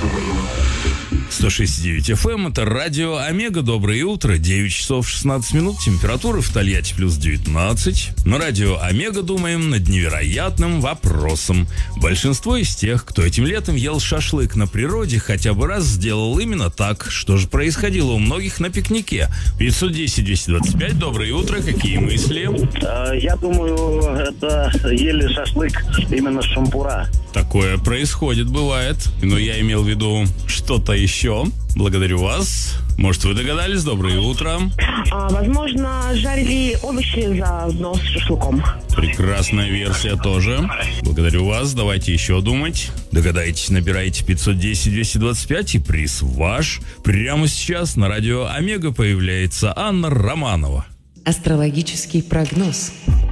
106.9 FM, это радио Омега. Доброе утро, 9 часов 16 минут, температура в Тольятти плюс 19. На радио Омега думаем над невероятным вопросом. Большинство из тех, кто этим летом ел шашлык на природе, хотя бы раз сделал именно так. Что же происходило у многих на пикнике? 510-225, доброе утро, какие мысли? Я думаю, это ели шашлык именно с шампура. Такое происходит, бывает. Но я имел в виду что-то еще. Благодарю вас. Может, вы догадались? Доброе утро. Возможно, жарили овощи заодно с шашлыком. Прекрасная версия тоже. Благодарю вас. Давайте еще думать. Догадайтесь, набирайте 510-225, и приз ваш. Прямо сейчас на радио Омега появляется Анна Романова. Астрологический прогноз.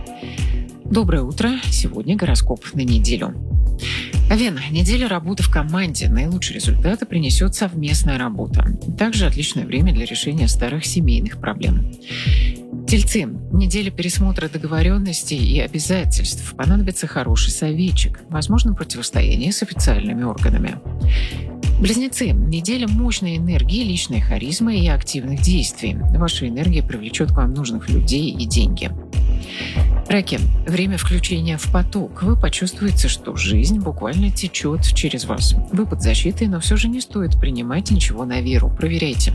Доброе утро. Сегодня гороскоп на неделю. Овен. Неделя работы в команде. Наилучшие результаты принесет совместная работа. Также отличное время для решения старых семейных проблем. Тельцы. Неделя пересмотра договоренностей и обязательств. Понадобится хороший советчик. Возможно, противостояние с официальными органами. Близнецы. Неделя мощной энергии, личной харизмы и активных действий. Ваша энергия привлечет к вам нужных людей и деньги. Раки. Время включения в поток. Вы почувствуете, что жизнь буквально течет через вас. Вы под защитой, но все же не стоит принимать ничего на веру. Проверяйте.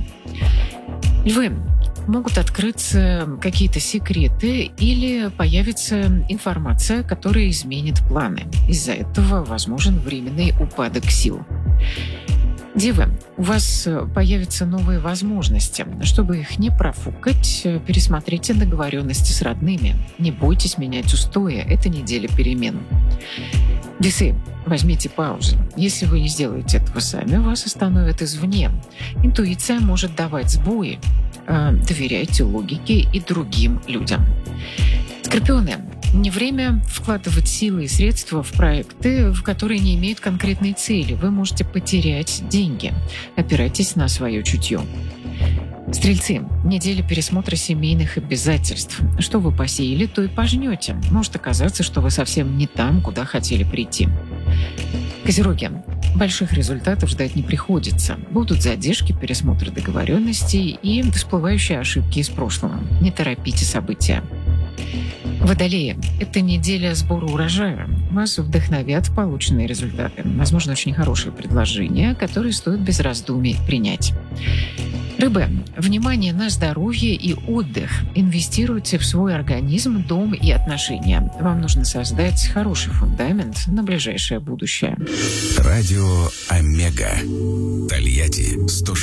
Львы. Могут открыться какие-то секреты или появится информация, которая изменит планы. Из-за этого возможен временный упадок сил. Девы, у вас появятся новые возможности. Чтобы их не профукать, пересмотрите договоренности с родными. Не бойтесь менять устои. Это неделя перемен. Весы, возьмите паузу. Если вы не сделаете этого сами, вас остановят извне. Интуиция может давать сбои. Доверяйте логике и другим людям. Скорпионы. Не время вкладывать силы и средства в проекты, в которые не имеют конкретной цели. Вы можете потерять деньги. Опирайтесь на свое чутье. Стрельцы. Неделя пересмотра семейных обязательств. Что вы посеяли, то и пожнете. Может оказаться, что вы совсем не там, куда хотели прийти. Козероги. Больших результатов ждать не приходится. Будут задержки, пересмотры договоренностей и всплывающие ошибки из прошлого. Не торопите события. Водолеи. Это неделя сбора урожая. Вас вдохновят полученные результаты. Возможно, очень хорошие предложения, которые стоит без раздумий принять. Рыбы. Внимание на здоровье и отдых. Инвестируйте в свой организм, дом и отношения. Вам нужно создать хороший фундамент на ближайшее будущее. Радио Омега. Тольятти 106.